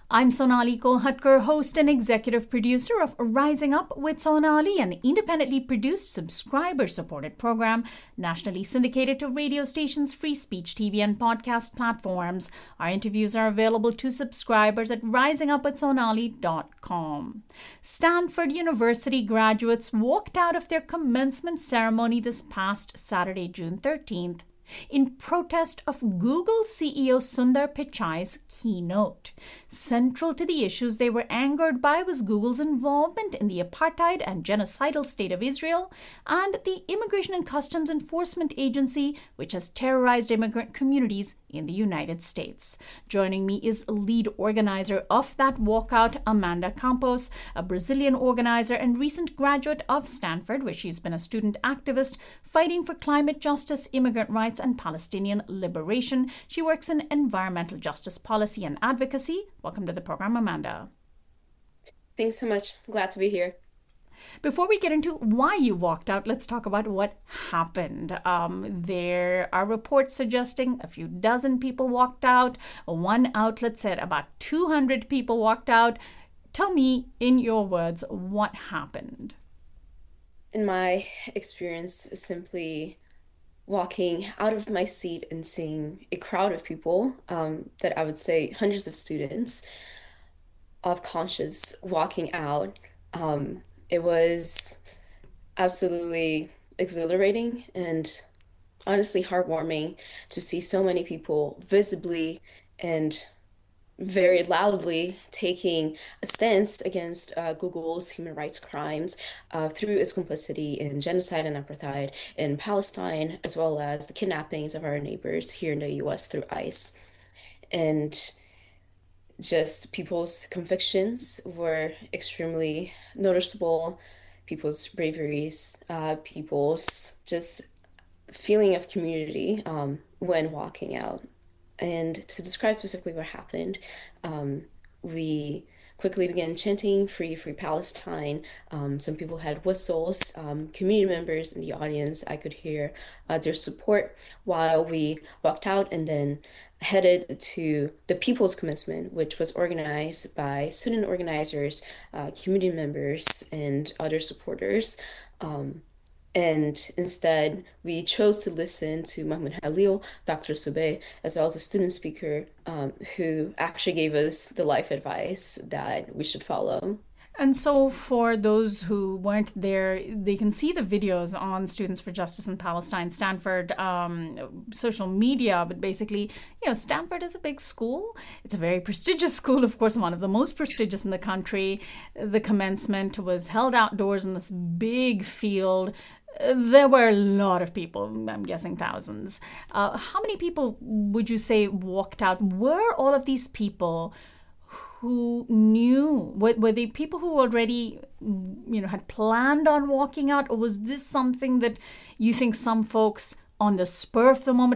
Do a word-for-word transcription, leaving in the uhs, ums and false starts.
I'm Sonali Kolhatkar, host and executive producer of Rising Up with Sonali, an independently produced, subscriber-supported program nationally syndicated to radio stations, free speech T V, and podcast platforms. Our interviews are available to subscribers at rising up with sonali dot com. Stanford University graduates walked out of their commencement ceremony this past Saturday, June thirteenth, in protest of Google C E O Sundar Pichai's keynote. Central to the issues they were angered by was Google's involvement in the apartheid and genocidal state of Israel and the Immigration and Customs Enforcement Agency, which has terrorized immigrant communities in the United States. Joining me is lead organizer of that walkout, Amanda Campos, a Brazilian organizer and recent graduate of Stanford, where she's been a student activist fighting for climate justice, immigrant rights, and Palestinian liberation. She works in environmental justice policy and advocacy. Welcome to the program, Amanda. Thanks so much. Glad to be here. Before we get into why you walked out, let's talk about what happened. Um, there are reports suggesting a few dozen people walked out. One outlet said about two hundred people walked out. Tell me, in your words, what happened? In my experience, simply walking out of my seat and seeing a crowd of people, um, that I would say hundreds of students of conscious walking out, um, it was absolutely exhilarating and honestly heartwarming to see so many people visibly and very loudly taking a stance against uh, Google's human rights crimes uh, through its complicity in genocide and apartheid in Palestine, as well as the kidnappings of our neighbors here in the U S through ICE. And just people's convictions were extremely noticeable, people's braveries, uh, people's just feeling of community um, when walking out. And to describe specifically what happened, um, we quickly began chanting, "Free, free Palestine." Um, some people had whistles. Um, community members in the audience, I could hear uh, their support while we walked out and then headed to the People's Commencement, which was organized by student organizers, uh, community members, and other supporters. Um, And instead, we chose to listen to Mahmoud Halil, Doctor Subeh, as well as a student speaker um, who actually gave us the life advice that we should follow. And so for those who weren't there, they can see the videos on Students for Justice in Palestine, Stanford um, social media. But basically, you know, Stanford is a big school. It's a very prestigious school, of course, one of the most prestigious in the country. The commencement was held outdoors in this big field. There were a lot of people, I'm guessing thousands. Uh, how many people would you say walked out? Were all of these people who knew, were, were they people who already, you know, had planned on walking out? Or was this something that you think some folks on the spur of the moment